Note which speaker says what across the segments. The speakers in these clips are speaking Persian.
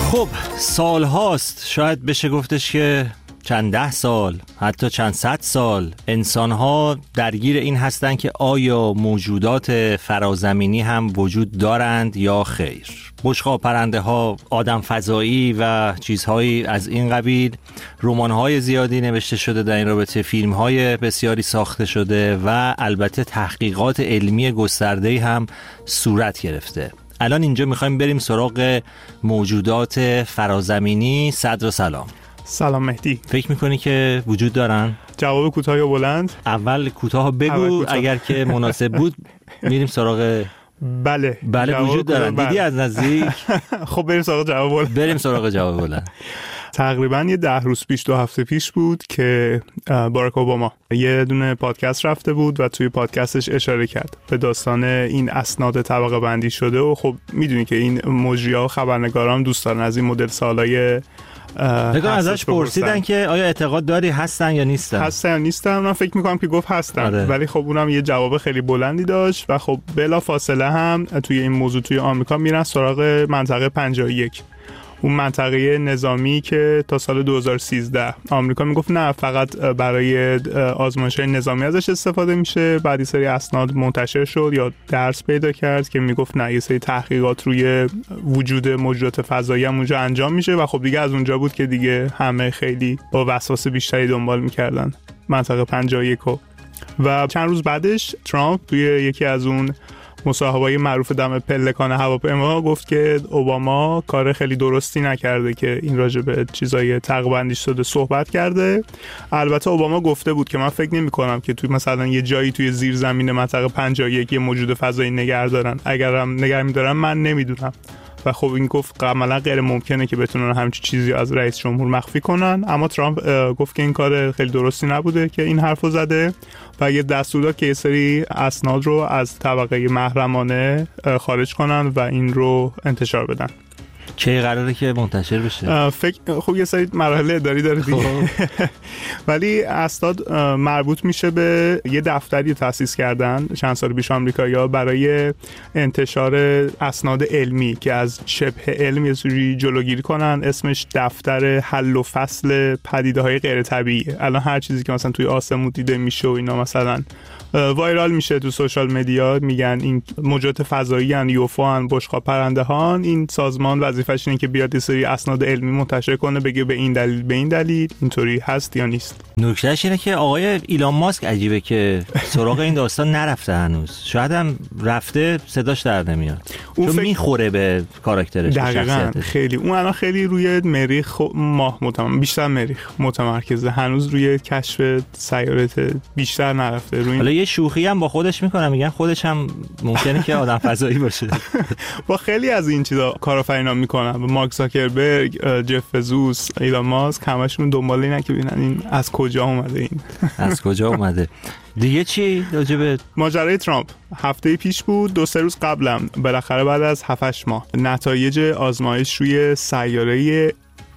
Speaker 1: خب سال هاست، شاید بشه گفتش که چند ده سال، حتی چند صد سال انسان ها درگیر این هستن که آیا موجودات فرازمینی هم وجود دارند یا خیر. بشقاب پرنده ها، آدم فضایی و چیزهایی از این قبیل. رمان‌های زیادی نوشته شده در این رابطه، فیلم‌های بسیاری ساخته شده و البته تحقیقات علمی گسترده‌ای هم صورت گرفته. الان اینجا میخوایم بریم سراغ موجودات فرازمینی. صدر سلام.
Speaker 2: سلام مهدی.
Speaker 1: فکر میکنی که وجود دارن؟
Speaker 2: جواب کوتاه یا بلند؟
Speaker 1: اول کوتاه بگو، اگر که مناسب بود میریم سراغ.
Speaker 2: بله
Speaker 1: وجود دارن. دیدی از نزدیک؟
Speaker 2: خب بریم سراغ جواب بلند.
Speaker 1: بریم سراغ جواب بلند.
Speaker 2: تقریبا یه 10 روز پیش، 2 هفته پیش بود که باراک اوباما یه دونه پادکست رفته بود و توی پادکستش اشاره کرد به داستان این اسناد طبقه بندی شده و خب میدونی که این مجری‌ها و خبرنگاران دوست دارن از این مدل سوالای
Speaker 1: بگم ازش پرسیدن که آیا اعتقاد داری هستن یا نیستن؟
Speaker 2: هستن یا نیستن؟ من فکر میکنم که گفت هستن.
Speaker 1: آره.
Speaker 2: ولی خب اونم یه جواب خیلی بلندی داشت و خب بلا فاصله هم توی این موضوع توی آمریکا میرن سراغ منطقه 51، اون منطقه نظامی که تا سال 2013 آمریکا میگفت نه فقط برای آزمایش‌های نظامی ازش استفاده میشه. بعد یه سری اسناد منتشر شد یا درس پیدا کرد که میگفت نه، یه سری تحقیقات روی وجود موجودات فضایی هم اونجا انجام میشه و خب دیگه از اونجا بود که دیگه همه خیلی با وسواس بیشتری دنبال میکردن منطقه 51 و چند روز بعدش ترامپ توی یکی از اون مصاحبه‌های معروف دم پلکان هواپیما گفت که اوباما کار خیلی درستی نکرده که این راجع به چیزای طبقه‌بندی شده صحبت کرده. البته اوباما گفته بود که من فکر نمی‌کنم که توی مثلا یه جایی توی زیر زمین منطقه 51 یه موجود فضایی نگه دارن، اگرم نگه می‌دارن من نمیدونم. و خب این گفت عملا غیر ممکنه که بتونن همچین چیزی از رئیس جمهور مخفی کنن. اما ترامپ گفت که این کار خیلی درستی نبوده که این حرفو زده و یه دستور داد که یه سری اسناد رو از طبقه محرمانه خارج کنن و این رو انتشار بدن.
Speaker 1: چه قراره که منتشر بشه؟
Speaker 2: فکر خب یه سری مراحل اداری داره دیگه. ولی اسناد مربوط میشه به یه دفتری تأسیس کردن چند سال پیش آمریکایی‌ها برای انتشار اسناد علمی که از شبه علم یه سری جلوگیری کنن. اسمش دفتر حل و فصل پدیده‌های غیر طبیعیه. الان هر چیزی که مثلا توی آسمون دیده میشه و اینا مثلا وایرال میشه تو سوشال مدیا، میگن این موجودات فضایی ان، یوفو ان، بشقاب پرنده هان، این سازمان وظیفه‌ش اینه که بیاد یه سری اسناد علمی منتشر کنه، بگه به این دلیل اینطوری هست یا نیست.
Speaker 1: نکتهش اینه که آقای ایلان ماسک عجیبه که سراغ این داستان نرفته هنوز. شاید هم رفته صداش در نمیاد، چون میخوره به کاراکترش.
Speaker 2: دقیقاً خیلی اون الان خیلی روی مریخ ماه بیشتر مریخ متمرکزه، هنوز روی کشف سیارات بیشتر نرفته. روی
Speaker 1: یه شوخی هم با خودش میکنه، میگن خودش هم ممکنه که آدم فضایی باشه.
Speaker 2: با خیلی از این چیزا کارآفرینا میکنن، مارک زاکربرگ، جف بزوس، ایلان ماسک، همشون دنبال اینن که ببینن این از کجا اومده، این
Speaker 1: از کجا اومده. دیگه چی راجع به ماجرای
Speaker 2: ترامپ؟ هفته پیش بود، 2-3 روز قبلم بالاخره بعد از 7-8 ماه نتایج آزمایش روی سیاره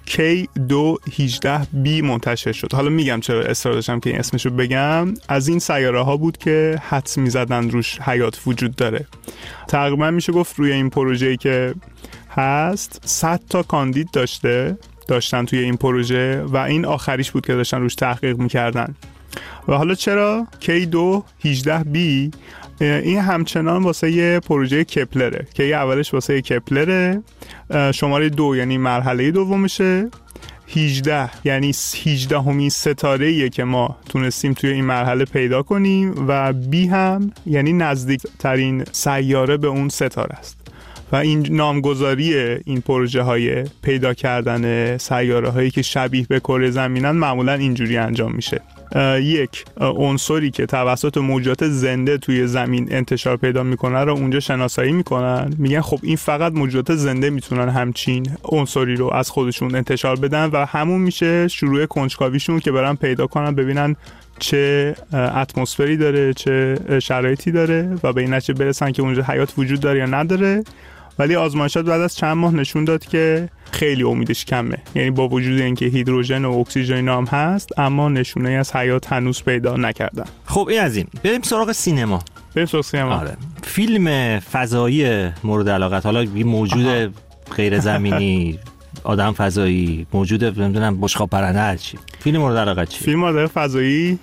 Speaker 2: K2-18b منتشر شد. حالا میگم چرا اصرار داشتم که این اسمشو بگم. از این سیاره ها بود که حدس میزدن روش حیات وجود داره. تقریبا میشه گفت روی این پروژه‌ای که هست 100 تا کاندید داشتن توی این پروژه و این آخریش بود که داشتن روش تحقیق میکردن. و حالا چرا K2-18b؟ این همچنان واسه یه پروژه کپلره که یه اولش واسه کپلره، شماره 2 یعنی مرحله دومشه، 18 یعنی 18مین ستاره‌ایه که ما تونستیم توی این مرحله پیدا کنیم و بی هم یعنی نزدیک ترین سیاره به اون ستاره است. و این نامگذاری این پروژه های پیدا کردن سیاره هایی که شبیه به کره زمینن معمولا اینجوری انجام میشه. یک عنصری که توسط موجودات زنده توی زمین انتشار پیدا میکنه رو اونجا شناسایی میکنن، میگن خب این فقط موجودات زنده میتونن همچین عنصری رو از خودشون انتشار بدن و همون میشه شروع کنجکاویشون که برن پیدا کنن ببینن چه اتمسفری داره، چه شرایطی داره و به این نتیجه برسن که اونجا حیات وجود داره یا نداره. ولی آزمایشات بعد از چند ماه نشون داد که خیلی امیدش کمه، یعنی با وجود اینکه هیدروژن و اکسیژن هم هست اما نشونه از حیات هنوز پیدا نکردن.
Speaker 1: خب این از این. بریم سراغ سینما. آره. فیلم فضایی مورد علاقت، حالا یه موجود غیر زمینی آدم فضایی، موجود نمیدونم بشقاب پرنده، هر چی. فیلم مورد علاقه چی؟
Speaker 2: فیلم مورد فضایی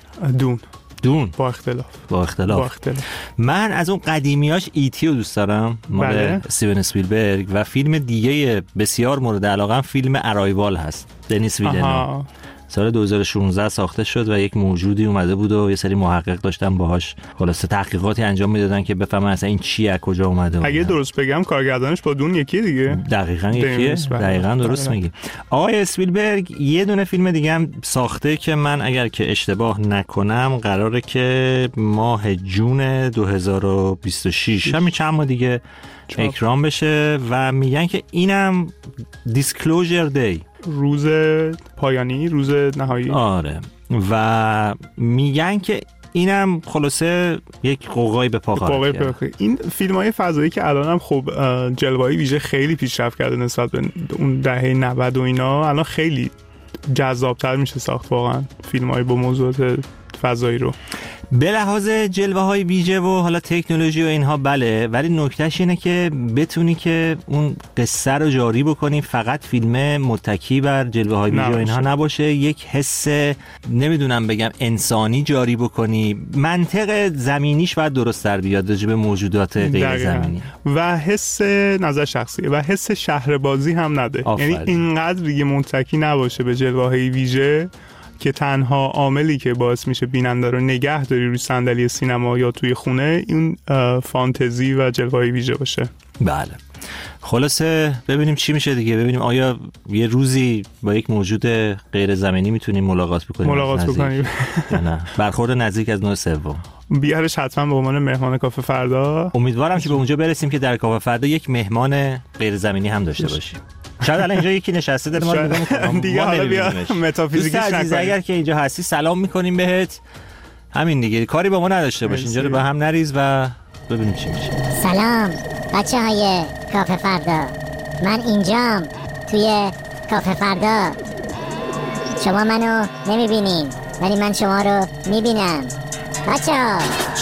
Speaker 2: دون
Speaker 1: با اختلاف. من از اون قدیمیاش ایتی رو دوست دارم، مال استیون اسپیلبرگ، و فیلم دیگه بسیار مورد علاقه فیلم ارایوال هست، دنیس ویلنو. سال 2016 ساخته شد و یک موجودی اومده بود و یه سری محقق داشتن باهاش خلاصه تحقیقاتی انجام میدادن که بفهمن اصلا این چیه، از کجا اومده.
Speaker 2: اگه درست بگم کارگردانش با دون یکی دیگه.
Speaker 1: دقیقاً یکیه. دقیقاً درست میگی. آقای اسپیلبرگ یه دونه فیلم دیگه هم ساخته که من اگر که اشتباه نکنم قراره که ماه جون 2026 همین چند ماه دیگه اکرام بشه و میگن که اینم دیسکلوزر دی،
Speaker 2: روز پایانی، روز نهایی.
Speaker 1: آره، و میگن که اینم خلاصه یک قوقای به پا خواهد کرد.
Speaker 2: این فیلم‌های فضایی که الانم خب جلوه‌ای ویژه خیلی پیشرفت کرده نسبت به اون دهه 90 و اینا، الان خیلی جذاب‌تر میشه ساخت واقعا فیلم‌های با موضوعات فضایی رو.
Speaker 1: به لحاظ جلوه های ویژه و حالا تکنولوژی و اینها بله، ولی نکتهش اینه که بتونی که اون قصه رو جاری بکنی، فقط فیلم متکی بر جلوه های ویژه و اینها نباشه، یک حس نمیدونم بگم انسانی جاری بکنی، منطق زمینیش باید درست در بیاد راجع به موجودات غیر زمینی
Speaker 2: و حس نظر شخصیه و حس شهر بازی هم نده. یعنی اینقدر دیگه متکی نباشه به جلوه های ویژه که تنها عاملی که باعث میشه بیننده رو نگه داری روی صندلی سینما یا توی خونه این فانتزی و جلوه‌ای ویژه باشه.
Speaker 1: بله، خلاصه ببینیم چی میشه دیگه، ببینیم آیا یه روزی با یک موجود غیر زمینی میتونیم ملاقات بکنیم نه برخورد نزدیک از نوع سوم.
Speaker 2: بیارش حتما به عنوان مهمان کافه فردا.
Speaker 1: امیدوارم که به اونجا برسیم که در کافه فردا یک مهمان غیر زمینی هم داشته باشیم. شاید الان اینجا یکی نشسته داره ما رو نگاه می‌کنه
Speaker 2: دیگه، حالا بیا متافیزیکیش نکنیم.
Speaker 1: اگر که اینجا هستی سلام می‌کنیم بهت، همین دیگه، کاری با ما نداشته باش، اینجا رو به هم نریز و ببینیم چی میشه.
Speaker 3: سلام بچه‌های کافه فردا، من اینجام توی کافه فردا. شما منو نمی‌بینین ولی من شما رو می‌بینم. بچه‌ها